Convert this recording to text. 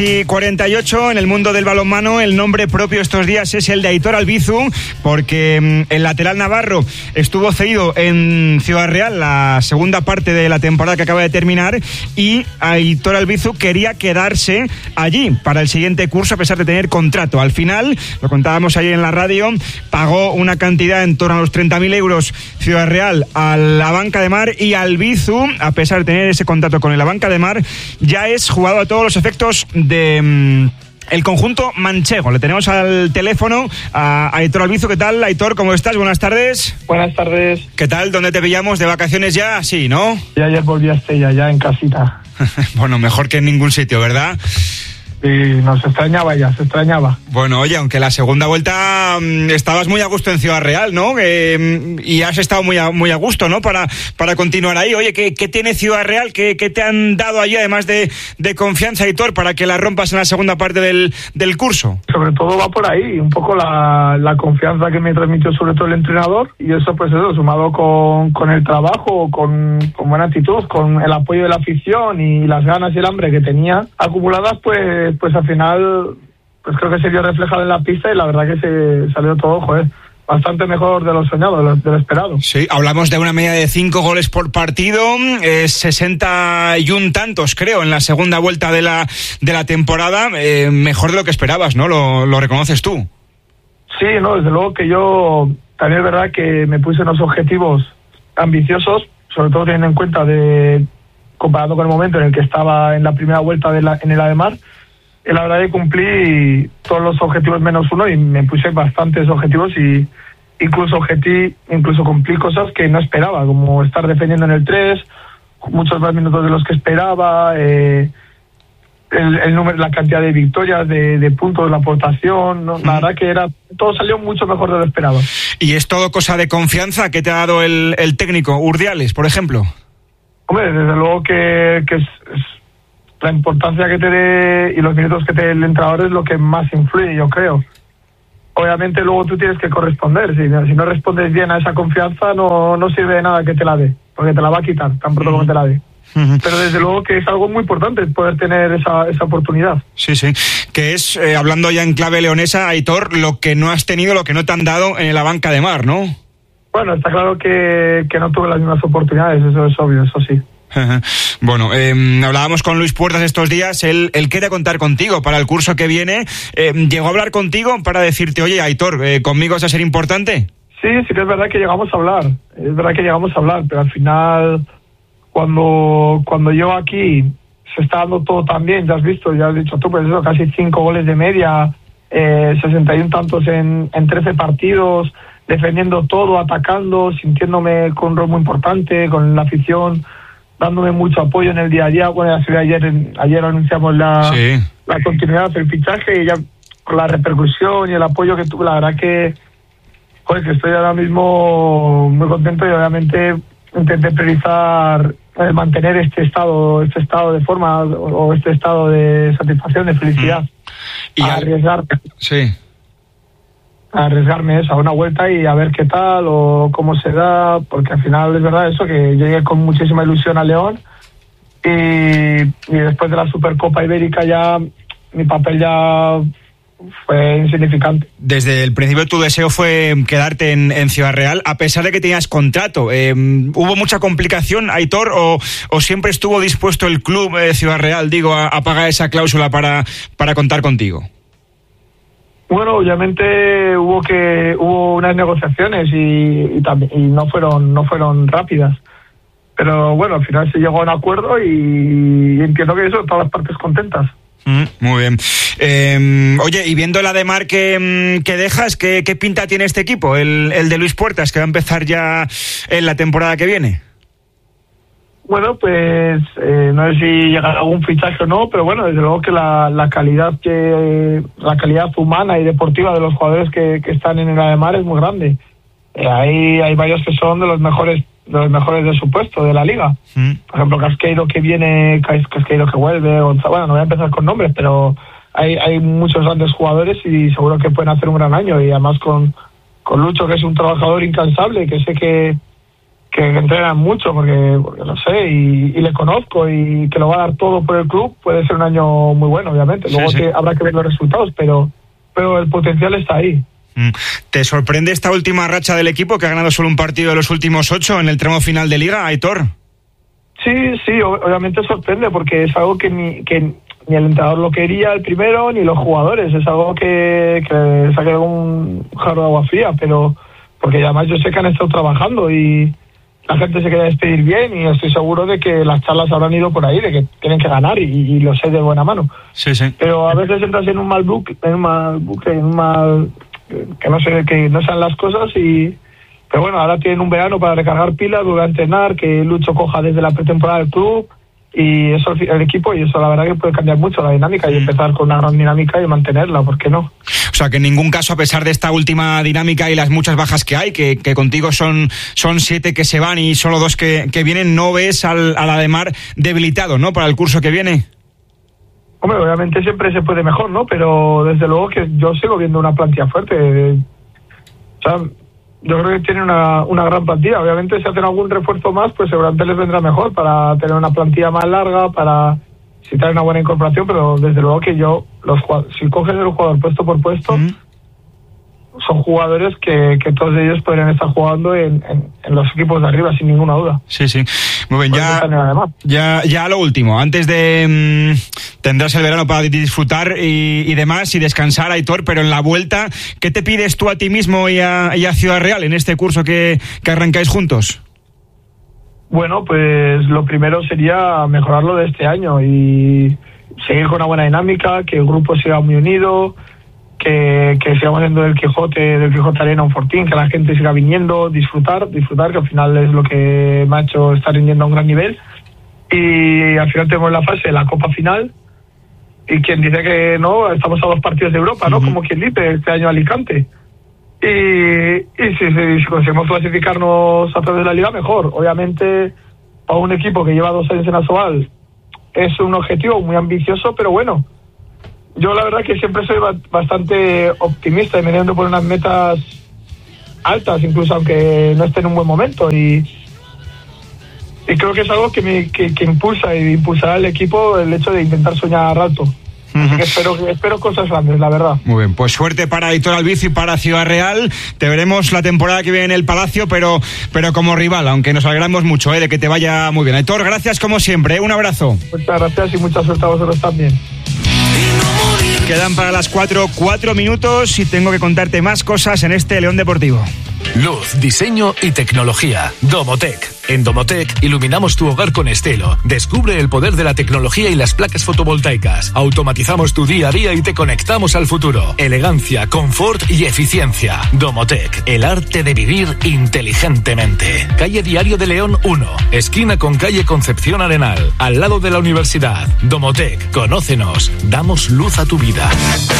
Y 48 en el mundo del balonmano, el nombre propio estos días es el de Aitor Albizu, porque el lateral navarro estuvo cedido en Ciudad Real la segunda parte de la temporada que acaba de terminar, y Aitor Albizu quería quedarse allí para el siguiente curso a pesar de tener contrato. Al final, lo contábamos ayer en la radio, pagó una cantidad en torno a los 30.000 euros Ciudad Real a la Banca de Mar, y Albizu, a pesar de tener ese contrato con la Banca de Mar, ya es jugador a todos los efectos de el conjunto manchego. Le tenemos al teléfono a Aitor Albizu. ¿Qué tal, Aitor? ¿Cómo estás? Buenas tardes. Buenas tardes. ¿Qué tal? ¿Dónde te pillamos? ¿De vacaciones ya? Sí, ¿no? Ya ayer volví a Estella, ya en casita. Bueno, mejor que en ningún sitio, ¿verdad? Sí, se extrañaba. Bueno, oye, aunque la segunda vuelta estabas muy a gusto en Ciudad Real, ¿no? Y has estado muy a gusto, ¿no? Para continuar ahí. Oye, ¿qué tiene Ciudad Real? ¿Qué te han dado allí, además de confianza, Aitor, para que la rompas en la segunda parte del curso? Sobre todo va por ahí, un poco la confianza que me transmitió sobre todo el entrenador, y eso, pues eso, sumado con el trabajo, con buena actitud, con el apoyo de la afición y las ganas y el hambre que tenía acumuladas, pues al final, pues creo que se vio reflejado en la pista, y la verdad que se salió todo, bastante mejor de lo soñado, de lo esperado. Sí, hablamos de una media de 5 goles por partido, 61 tantos, creo, en la segunda vuelta de la temporada, mejor de lo que esperabas, ¿no? Lo reconoces tú. Sí, no, desde luego que yo también es verdad que me puse unos objetivos ambiciosos, sobre todo teniendo en cuenta comparado con el momento en el que estaba en la primera vuelta en el Ademar. Y la verdad que cumplí todos los objetivos menos uno, y me puse bastantes objetivos, y incluso cumplí cosas que no esperaba, como estar defendiendo en el 3, muchos más minutos de los que esperaba, el número, la cantidad de victorias, de puntos, la aportación, ¿no? La verdad que todo salió mucho mejor de lo esperado. ¿Y es todo cosa de confianza que te ha dado el técnico Urdiales, por ejemplo? Hombre, desde luego que es la importancia que te dé y los minutos que te dé el entrenador es lo que más influye, yo creo. Obviamente luego tú tienes que corresponder. Si no respondes bien a esa confianza, no sirve de nada que te la dé, porque te la va a quitar tan pronto como te la dé. Pero desde luego que es algo muy importante poder tener esa oportunidad. Sí, que es, hablando ya en clave leonesa, Aitor, lo que no has tenido, lo que no te han dado en la Banca de Mar, ¿no? Bueno, está claro que no tuve las mismas oportunidades, eso es obvio, eso sí. Bueno, hablábamos con Luis Puertas estos días, él quiere contar contigo para el curso que viene. ¿Llegó a hablar contigo para decirte, oye, Aitor, conmigo vas a ser importante? Sí que es verdad que llegamos a hablar, pero al final, cuando yo aquí se está dando todo tan bien, ya has dicho tú, pues eso, casi 5 goles de media, 61 tantos en 13 partidos, defendiendo todo, atacando, sintiéndome con un rol muy importante, con la afición dándome mucho apoyo en el día a día. Bueno, ayer anunciamos la continuidad del fichaje, y ya con la repercusión y el apoyo que tuve, la verdad que estoy ahora mismo muy contento, y obviamente intenté priorizar mantener este estado de forma, o este estado de satisfacción, de felicidad, y arriesgarme eso, a una vuelta y a ver qué tal o cómo se da, porque al final es verdad eso, que llegué con muchísima ilusión a León, y después de la Supercopa Ibérica ya mi papel ya fue insignificante. Desde el principio tu deseo fue quedarte en Ciudad Real, a pesar de que tenías contrato. ¿Hubo mucha complicación, Aitor, o siempre estuvo dispuesto el club Ciudad Real, a pagar esa cláusula para contar contigo? Bueno, obviamente hubo unas negociaciones y no fueron rápidas, pero bueno, al final se llegó a un acuerdo, y entiendo que eso, todas las partes contentas. Muy bien. Oye, y viendo la de Mar que dejas, ¿qué pinta tiene este equipo? El de Luis Puertas, que va a empezar ya en la temporada que viene. Bueno, pues no sé si llegará algún fichaje o no, pero bueno, desde luego que la calidad humana y deportiva de los jugadores que están en el Ademar es muy grande. Hay varios que son de los mejores de su puesto, de la liga. Por ejemplo, Casqueiro que viene, Casqueiro que vuelve, bueno, no voy a empezar con nombres, pero hay muchos grandes jugadores y seguro que pueden hacer un gran año, y además con Lucho, que es un trabajador incansable, que sé que entrenan mucho, porque lo sé y le conozco, y que lo va a dar todo por el club. Puede ser un año muy bueno, obviamente. Luego habrá que ver los resultados, pero el potencial está ahí. ¿Te sorprende esta última racha del equipo, que ha ganado solo un partido de los últimos 8 en el tramo final de Liga, Aitor? Sí, obviamente sorprende, porque es algo que ni el entrenador lo quería el primero, ni los jugadores. Es algo que se ha quedado un jarro de agua fría, pero porque además yo sé que han estado trabajando y la gente se quiere despedir bien, y estoy seguro de que las charlas habrán ido por ahí, de que tienen que ganar, y lo sé de buena mano. Sí. Pero a veces entras en un mal bucle, que no sean las cosas, pero bueno, ahora tienen un verano para recargar pilas, volver a entrenar, que Lucho coja desde la pretemporada del club, y eso el equipo, y eso la verdad que puede cambiar mucho la dinámica, y empezar con una gran dinámica y mantenerla, ¿por qué no? O sea, que en ningún caso, a pesar de esta última dinámica y las muchas bajas que hay, que contigo son 7 que se van y solo 2 que vienen, no ves al Ademar debilitado, ¿no?, para el curso que viene. Hombre, obviamente siempre se puede mejor, ¿no? Pero desde luego que yo sigo viendo una plantilla fuerte. O sea, yo creo que tiene una gran plantilla. Obviamente si hacen algún refuerzo más, pues seguramente les vendrá mejor para tener una plantilla más larga, para si traen una buena incorporación, pero desde luego que si coges el jugador puesto por puesto, son jugadores que todos ellos podrían estar jugando en los equipos de arriba, sin ninguna duda. Sí. Muy bien, ya lo último. Antes de... tendrás el verano para disfrutar y demás, y descansar, Aitor, pero en la vuelta, ¿qué te pides tú a ti mismo y a Ciudad Real en este curso que arrancáis juntos? Bueno, pues lo primero sería mejorarlo de este año y seguir con una buena dinámica, que el grupo siga muy unido, que sigamos haciendo del Quijote Arena un fortín, que la gente siga viniendo, disfrutar, que al final es lo que me ha hecho estar rindiendo a un gran nivel. Y al final tenemos la fase de la Copa Final, y quien dice que no, estamos a 2 partidos de Europa, ¿no? Como quien dice, este año Alicante. Y si conseguimos clasificarnos a través de la Liga, mejor. Obviamente, para un equipo que lleva 2 años en Asobal, es un objetivo muy ambicioso, pero bueno, yo la verdad que siempre soy bastante optimista y me ando por unas metas altas, incluso aunque no esté en un buen momento, y creo que es algo que impulsa y impulsará al equipo el hecho de intentar soñar alto. Así que espero cosas grandes, la verdad. Muy bien, pues suerte para Aitor Albizu y para Ciudad Real. Te veremos la temporada que viene en el Palacio, pero como rival, aunque nos alegramos mucho de que te vaya muy bien. Aitor, gracias como siempre, un abrazo. Muchas gracias y mucha suerte a vosotros también. Quedan para las 4 minutos y tengo que contarte más cosas en este León Deportivo. Luz, diseño y tecnología. Domotec. En Domotec iluminamos tu hogar con estilo. Descubre el poder de la tecnología y las placas fotovoltaicas. Automatizamos tu día a día y te conectamos al futuro. Elegancia, confort y eficiencia. Domotec, el arte de vivir inteligentemente. Calle Diario de León 1, esquina con calle Concepción Arenal, al lado de la universidad. Domotec, conócenos. Damos luz a tu vida.